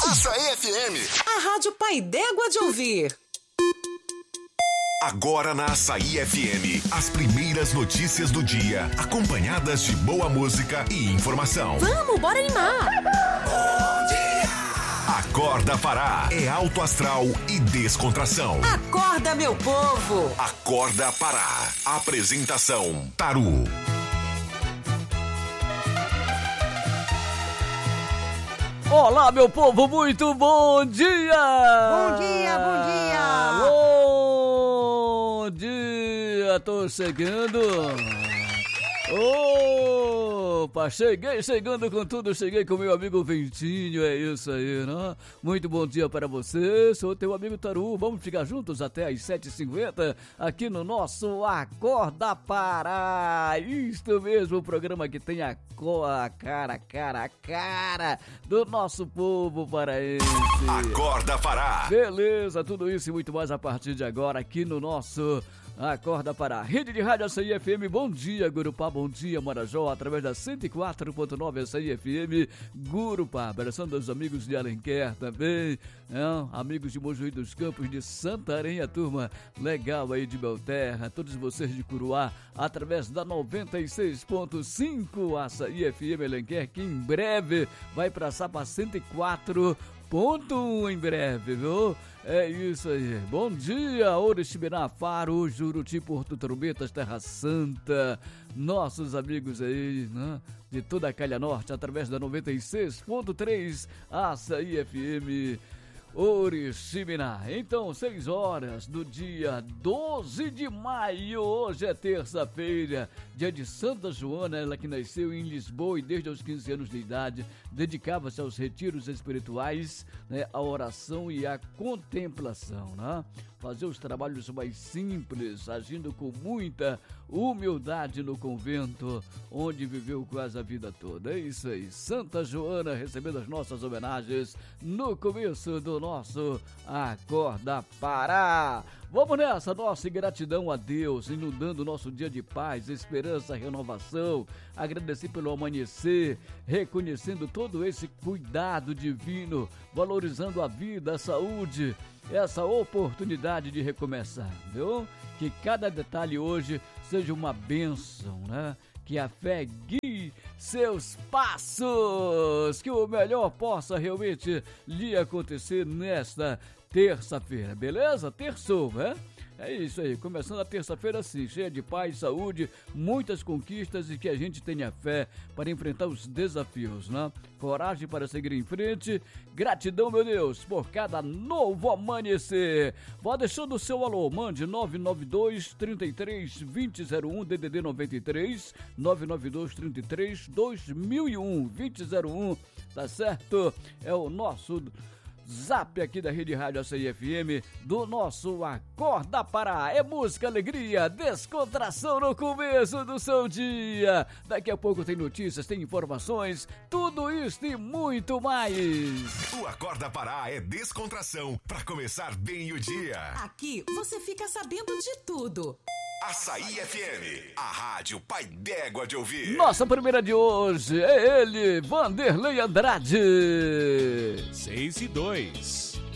Açaí FM. A Rádio Pai d'Égua de ouvir. Agora na Açaí FM, as primeiras notícias do dia, acompanhadas de boa música e informação. Vamos, bora animar! Bom dia! Acorda Pará, é alto astral e descontração. Acorda, meu povo! Acorda Pará. Apresentação, Taru. Olá, meu povo, muito bom dia! Bom dia, bom dia! Bom dia, tô chegando. Opa, chegando com tudo, cheguei com meu amigo Ventinho, é isso aí, né? Muito bom dia para você, sou teu amigo Taru, vamos ficar juntos até às 7h50 aqui no nosso Acorda Pará, isto mesmo, o programa que tem a cara do nosso povo paraense. Acorda Pará. Beleza, tudo isso e muito mais a partir de agora aqui no nosso Acorda Pará. Rede de Rádio Açaí FM, bom dia Gurupá, bom dia Marajó, através da 104.9 Açaí FM, Gurupá, abraçando os amigos de Alenquer também, amigos de Mojuí dos Campos, de Santarém, a turma legal aí de Belterra, todos vocês de Curuá, através da 96.5 Açaí FM Alenquer, que em breve vai passar para 104.1 em breve, viu? É isso aí. Bom dia, Oriximiná, Faro, Juruti, Porto Trombetas, Terra Santa, nossos amigos aí, né? De toda a Calha Norte, através da 96.3 Açaí FM. Oriximiná. Então, 6 horas do dia 12 de maio, hoje é terça-feira, dia de Santa Joana, ela que nasceu em Lisboa e desde os 15 anos de idade dedicava-se aos retiros espirituais, né, à oração e à contemplação, né? Fazer os trabalhos mais simples, agindo com muita humildade no convento, onde viveu quase a vida toda. É isso aí, Santa Joana recebendo as nossas homenagens no começo do nosso Acorda Pará. Vamos nessa, nossa gratidão a Deus, inundando o nosso dia de paz, esperança, renovação, agradecer pelo amanhecer, reconhecendo todo esse cuidado divino, valorizando a vida, a saúde, essa oportunidade de recomeçar, viu? Que cada detalhe hoje seja uma bênção, né? Que a fé guie seus passos, que o melhor possa realmente lhe acontecer nesta terça-feira, beleza? Terçou, né? É isso aí, começando a terça-feira assim, cheia de paz, saúde, muitas conquistas e que a gente tenha fé para enfrentar os desafios, né? Coragem para seguir em frente, gratidão, meu Deus, por cada novo amanhecer. Vá deixando o seu alô, mande 992-33-2001, DDD 93, 992-33-2001, 2001, tá certo? É o nosso Zap aqui da Rede Rádio Açaí FM, do nosso Acorda Pará. É música, alegria, descontração no começo do seu dia. Daqui a pouco tem notícias, tem informações, tudo isso e muito mais. O Acorda Pará é descontração para começar bem o dia. Aqui você fica sabendo de tudo. Açaí FM, a rádio Pai d'Égua de ouvir. Nossa primeira de hoje é ele, Vanderlei Andrade. 6:02.